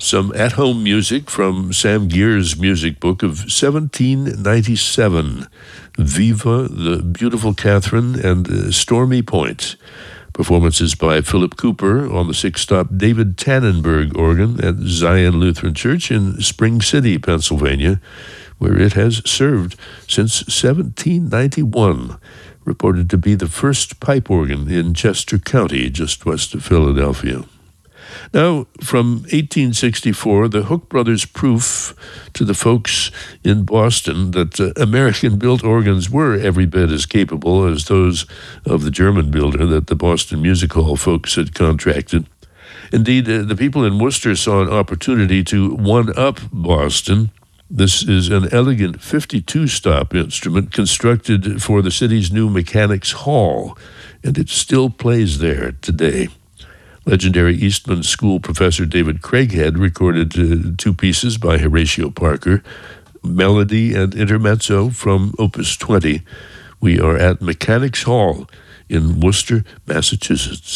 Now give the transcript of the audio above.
some at-home music from Sam Gear's music book of 1797, Viva, The Beautiful Catherine, and Stormy Point. Performances by Philip Cooper on the six-stop David Tannenberg organ at Zion Lutheran Church in Spring City, Pennsylvania, where it has served since 1791, reported to be the first pipe organ in Chester County, just west of Philadelphia. Now, from 1864, the Hook brothers' proof to the folks in Boston that American-built organs were every bit as capable as those of the German builder that the Boston Music Hall folks had contracted. Indeed, the people in Worcester saw an opportunity to one-up Boston. This is an elegant 52-stop instrument constructed for the city's new Mechanics Hall, and it still plays there today. Legendary Eastman School professor David Craighead recorded two pieces by Horatio Parker, Melody and Intermezzo from Opus 20. We are at Mechanics Hall in Worcester, Massachusetts.